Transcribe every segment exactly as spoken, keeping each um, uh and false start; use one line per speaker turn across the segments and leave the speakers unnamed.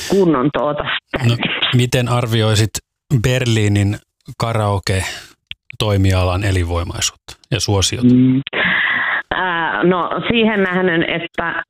kunnon tuota.
No, miten arvioisit Berliinin karaoke-toimialan elinvoimaisuutta ja suosiota?
Mm. Äh, no siihen nähden, että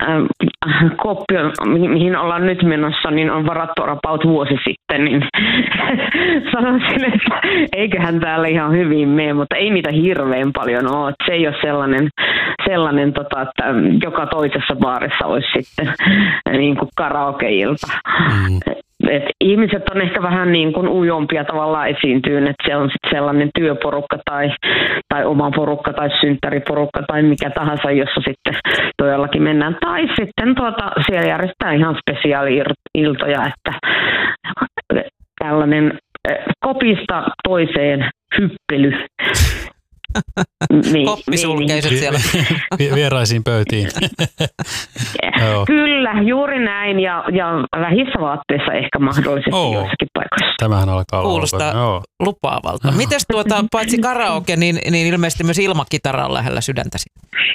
Kuopio, mihin ollaan nyt menossa, niin on varattu about vuosi sitten, niin sanoisin, että eiköhän täällä ihan hyvin mene, mutta ei niitä hirveän paljon ole. Se ei ole sellainen, sellainen tota, että joka toisessa baarissa olisi sitten niin kuin karaoke-ilta. Mm. Et ihmiset on ehkä vähän niin kuin ujompia tavallaan esiintyyn, että se on sitten sellainen työporukka tai, tai oma porukka tai synttäriporukka tai mikä tahansa, jossa sitten todellakin mennään. Tai sitten tuota, siellä järjestetään ihan spesiaali-iltoja, että tällainen kopista toiseen hyppely.
Niin, koppisulkeiset niin. Siellä.
Vieraisiin pöytiin.
Kyllä, juuri näin ja, ja vähissä vaatteissa ehkä mahdollisesti oh. joissakin paikoissa.
Tämähän alkaa olla.
Kuulostaa oh. lupaavalta. Mites tuota, paitsi karaoke, niin, niin ilmeisesti myös ilmakitara on lähellä sydäntäsi?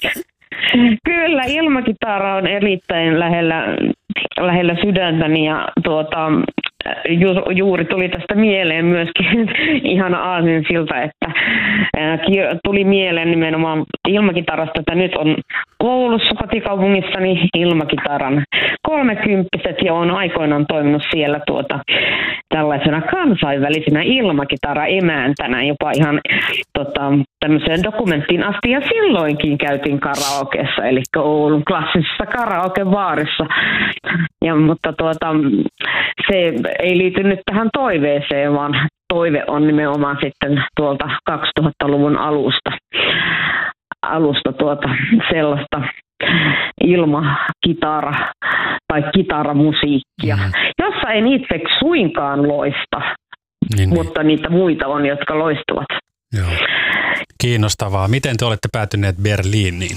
Kyllä, ilmakitara on erittäin lähellä, lähellä sydäntäni ja tuota, ju, juuri tuli tästä mieleen myöskin ihana aasinsilta, että ää, tuli mieleen nimenomaan ilmakitarasta, että nyt on Oulussa kotikaupungissani ilmakitaran kolmekymppiset ja on aikoinaan toiminut siellä tuota, tällaisena kansainvälisenä ilmakitara-emäntänä jopa ihan tota, tämmöiseen dokumenttiin asti ja silloinkin käytiin karaokeessa, eli Oulun klassisessa karaokebaarissa. Ja, mutta tuota, se ei liity nyt tähän toiveeseen, vaan toive on nimenomaan sitten tuolta kaksituhattaluvun alusta, alusta tuota, sellaista ilmakitara tai kitaramusiikkia, mm. jossa en itse suinkaan loista, niin, mutta niitä muita on, jotka loistuvat.
Joo. Kiinnostavaa. Miten te olette päätyneet Berliiniin?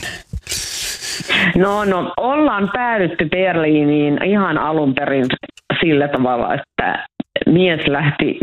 No, no, ollaan päädytty Berliiniin ihan alun perin sillä tavalla, että mies lähti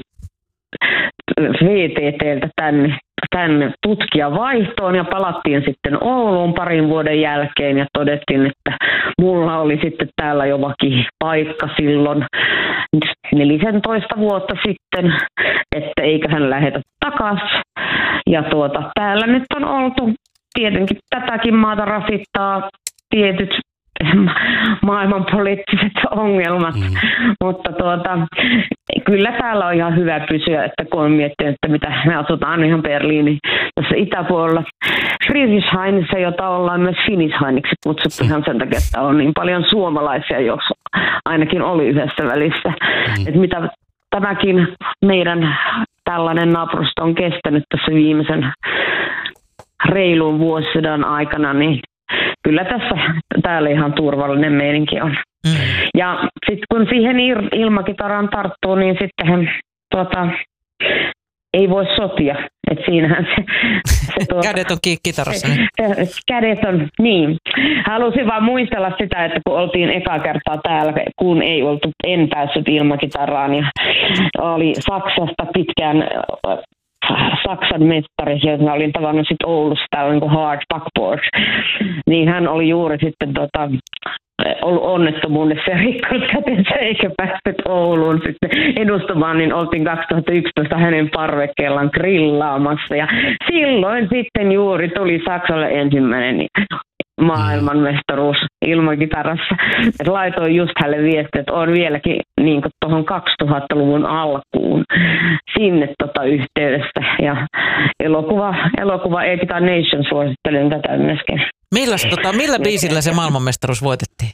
V T T:ltä tänne, tänne tutkijavaihtoon ja palattiin sitten Ouluun parin vuoden jälkeen ja todettiin, että mulla oli sitten täällä jo vakipaikka silloin neljätoista vuotta sitten, että eiköhän lähetä takaisin. Ja tuota, täällä nyt on oltu. Tietenkin tätäkin maata rasittaa tietyt maailmanpoliittiset ongelmat, mm. mutta tuota, kyllä täällä on ihan hyvä pysyä, että kun on miettinyt, että mitä me asutaan ihan Berliinin tässä itäpuolella Friedrichshainissa, jota ollaan myös Finishhainiksi kutsuttu ihan sen takia, että on niin paljon suomalaisia, jos ainakin oli yhdessä välissä. Mm. Että mitä tämäkin meidän tällainen naapurusto on kestänyt tässä viimeisen reilun vuosisadan aikana, niin kyllä tässä täällä ihan turvallinen meininki on. Mm. Ja sitten kun siihen ilmakitaraan tarttuu, niin sittenhän tuota, ei voi sotia. Et siinähän se, se tuota,
kädet on kitarassa. Niin.
Kädet on, niin. Halusin vaan muistella sitä, että kun oltiin eka kertaa täällä, kun ei oltu, en päässyt ilmakitaraan ja oli Saksasta pitkään Saksan mestari, jota olin tavannut sitten Oulussa, täällä niin kuin Hard Backboard, niin hän oli juuri sitten tota, ollut onnettomuudessa ja rikkonut kätensä eikä päässyt Ouluun sitten edustamaan, niin oltiin kaksituhattayksitoista hänen parvekkeellaan grillaamassa ja silloin sitten juuri tuli Saksalle ensimmäinen maailmanmestaruus ilmakitarassa. Et laitoin just hänelle viestiä, että on vieläkin niin tuohon kaksituhattaluvun alkuun sinne tota yhteydestä. Ja elokuva, elokuva A-Guitar Nation suosittelen tätä myöskin.
Milläs, tota, millä biisillä se maailmanmestaruus voitettiin?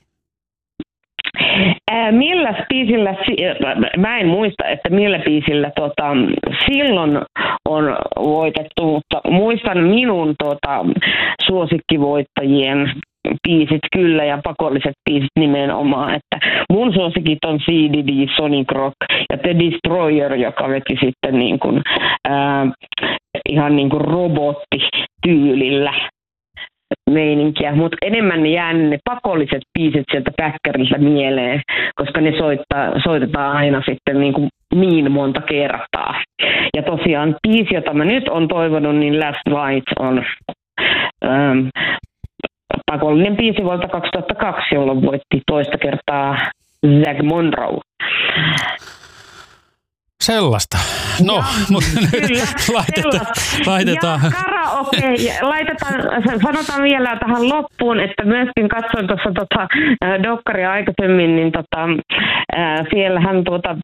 Ää, millä biisillä, mä en muista, että millä biisillä tota, silloin on voitettu, mutta muistan minun tota, suosikkivoittajien biisit kyllä ja pakolliset biisit nimenomaan, että mun suosikit on C D D, Sonic Rock ja The Destroyer, joka veti sitten niin kuin, ää, ihan niin kuin robottityylillä meininkiä, mutta enemmän ne jää ne pakolliset biisit sieltä päkkäriltä mieleen, koska ne soittaa, soitetaan aina sitten niin, kuin niin monta kertaa. Ja tosiaan biisi, jota mä nyt on toivonut, niin Last Light on ähm, pakollinen biisi vuodelta kaksituhattakaksi, jolloin voitti toista kertaa Zac Monroe.
Sellaista. No, mutta laitetaan. laitetaan.
Ja karaoke, laitetaan, sanotaan vielä tähän loppuun, että myöskin katsoin tuossa tota, dokkaria aikaisemmin, niin tota, ää, siellähän tuota,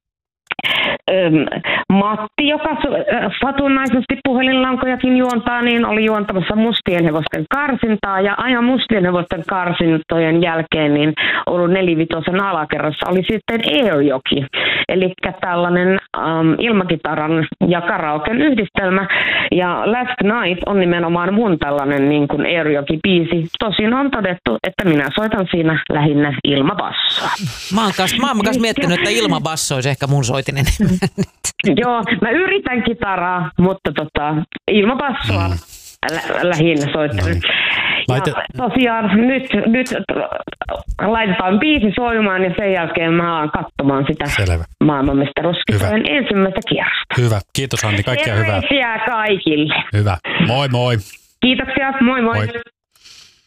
Matti, joka satunnaisesti puhelinlankojakin juontaa, niin oli juontamassa mustien hevosten karsintaa ja ajan mustien hevosten karsintojen jälkeen niin ollut nelivitosen alakerrassa oli sitten Airjoki, eli tällainen um, ilmakitaran ja karaoken yhdistelmä ja Last Night on nimenomaan mun tällainen niin kuin Airjoki-biisi. Tosin on todettu, että minä soitan siinä lähinnä ilmabassoa.
Mä oon kas, mä oon kas miettinyt, että ilmabasso olisi ehkä mun soitinen.
Joo, mä yritän kitaraa, mutta tota, ilmabassoa mm. lä- lähinnä soittelen. No. Laite- ja tosiaan nyt, nyt laitetaan biisi soimaan ja sen jälkeen mä alan katsomaan sitä Selvä. maailmanmestaruuskisojen ensimmäistä kierrosta.
Hyvä. Kiitos Anni, kaikkea hyvää.
Terveisiä kaikille.
Hyvä. Moi moi.
Kiitoksia, moi moi. moi.